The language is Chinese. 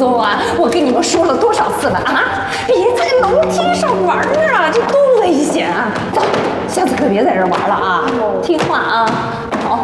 松啊！我跟你们说了多少次了啊！别在楼梯上玩啊，这多危险啊！走，下次可别在这玩了啊！听话啊！